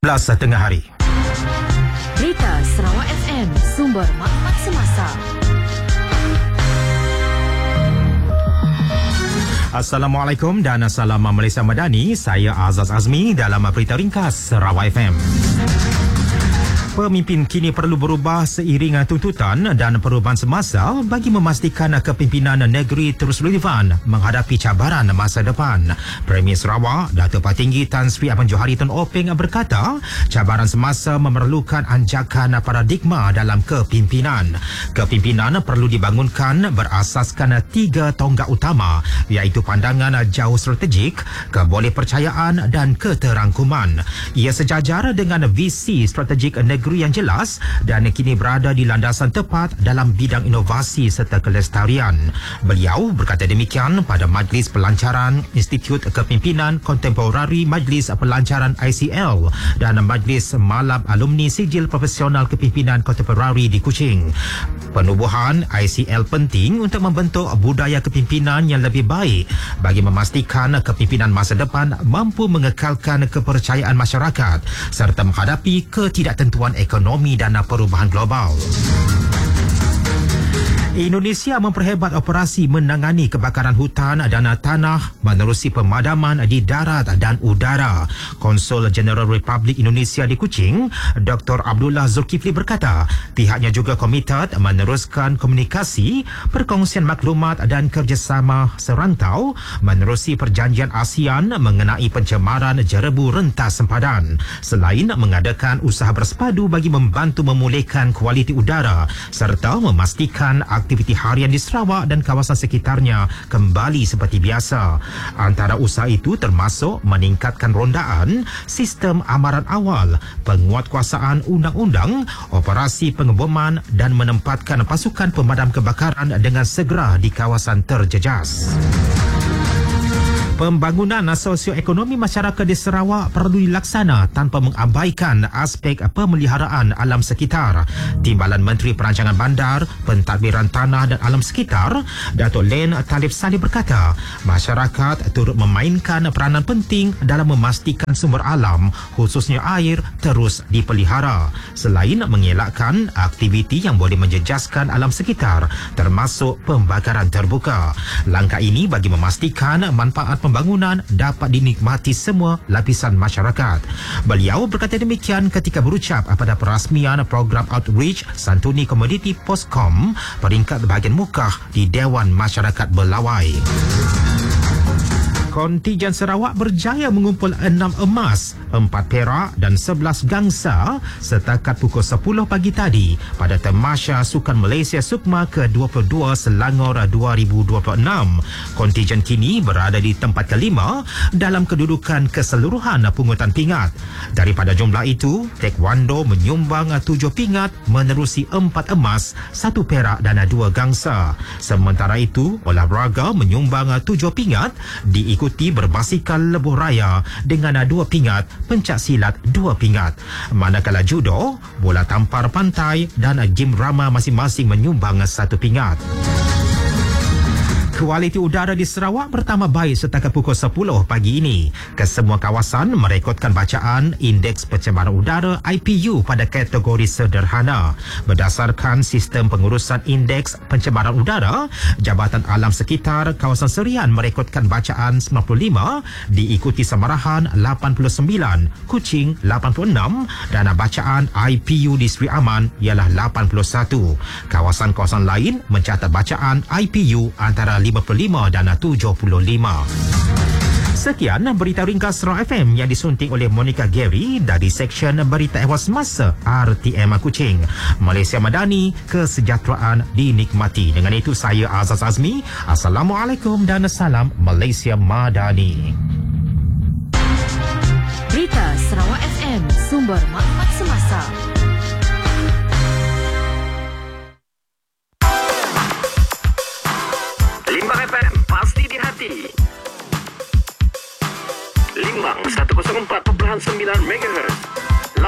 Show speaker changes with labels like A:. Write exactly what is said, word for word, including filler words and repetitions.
A: belas tengah hari.
B: Berita Sarawak F M, sumber maklumat semasa.
A: Assalamualaikum dan salam Malaysia Madani. Saya Azaz Azmi dalam berita ringkas Sarawak F M. Pemimpin kini perlu berubah seiring tuntutan dan perubahan semasa bagi memastikan kepimpinan negeri terus relevan menghadapi cabaran masa depan. Premier Sarawak, Datuk Patinggi Tan Sri Abang Johari Tun Openg berkata, cabaran semasa memerlukan anjakan paradigma dalam kepimpinan. Kepimpinan perlu dibangunkan berasaskan tiga tonggak utama, iaitu pandangan jauh strategik, kebolehpercayaan dan keterangkuman. Ia sejajar dengan visi strategik negeri yang jelas dan kini berada di landasan tepat dalam bidang inovasi serta kelestarian. Beliau berkata demikian pada Majlis Pelancaran Institut Kepimpinan Kontemporari Majlis Pelancaran I C L dan Majlis Malam Alumni Sijil Profesional Kepimpinan Kontemporari di Kuching. Penubuhan I C L penting untuk membentuk budaya kepimpinan yang lebih baik bagi memastikan kepimpinan masa depan mampu mengekalkan kepercayaan masyarakat serta menghadapi ketidaktentuan ekonomi dan perubahan global. Indonesia memperhebat operasi menangani kebakaran hutan dan tanah menerusi pemadaman di darat dan udara. Konsul Jeneral Republik Indonesia di Kuching, Doktor Abdullah Zulkifli berkata, pihaknya juga komited meneruskan komunikasi, perkongsian maklumat dan kerjasama serantau menerusi perjanjian ASEAN mengenai pencemaran jerebu rentas sempadan. Selain mengadakan usaha bersepadu bagi membantu memulihkan kualiti udara serta memastikan aktiviti harian di Sarawak dan kawasan sekitarnya kembali seperti biasa. Antara usaha itu termasuk meningkatkan rondaan, sistem amaran awal, penguatkuasaan undang-undang, operasi pengeboman dan menempatkan pasukan pemadam kebakaran dengan segera di kawasan terjejas. Pembangunan sosioekonomi masyarakat di Sarawak perlu dilaksana tanpa mengabaikan aspek pemeliharaan alam sekitar. Timbalan Menteri Perancangan Bandar, Pentadbiran Tanah dan Alam Sekitar, Datuk Len Talib Saleh berkata, masyarakat turut memainkan peranan penting dalam memastikan sumber alam, khususnya air, terus dipelihara. Selain mengelakkan aktiviti yang boleh menjejaskan alam sekitar, termasuk pembakaran terbuka. Langkah ini bagi memastikan manfaat pembangunan dapat dinikmati semua lapisan masyarakat. Beliau berkata demikian ketika berucap pada perasmian program Outreach Santuni Komoditi Poscom peringkat bahagian mukah di Dewan Masyarakat Belawai. Kontijen Sarawak berjaya mengumpul enam emas, empat perak dan sebelas gangsa setakat pukul sepuluh pagi tadi pada Tamasya Sukan Malaysia Sukma ke dua puluh dua Selangor dua ribu dua puluh enam. Kontijen kini berada di tempat kelima dalam kedudukan keseluruhan pungutan pingat. Daripada jumlah itu, Taekwondo menyumbang tujuh pingat menerusi empat emas, satu perak dan dua gangsa. Sementara itu, olahraga menyumbang tujuh pingat diikuti Ikuti berbasikal lebuh raya dengan dua pingat, pencak silat dua pingat. Manakala judo, bola tampar pantai dan gim rama masing-masing menyumbang satu pingat. Kualiti udara di Sarawak bertambah baik setakat pukul sepuluh pagi ini. Kesemua kawasan merekodkan bacaan Indeks Pencemaran Udara I P U pada kategori sederhana. Berdasarkan sistem pengurusan Indeks Pencemaran Udara, Jabatan Alam Sekitar Kawasan Serian merekodkan bacaan sembilan puluh lima, diikuti Samarahan lapan puluh sembilan, Kuching lapan puluh enam dan bacaan I P U di Sri Aman ialah lapan puluh satu. Kawasan-kawasan lain mencatat bacaan I P U antara lima puluh lima dan tujuh puluh lima. Sekian berita ringkas Sarawak F M yang disunting oleh Monica Gary dari Seksyen Berita Ehwal Semasa R T M Kuching. Malaysia Madani, kesejahteraan dinikmati. Dengan itu saya Azaz Azmi. Assalamualaikum dan salam Malaysia Madani.
B: Berita Sarawak F M, sumber maklumat semasa.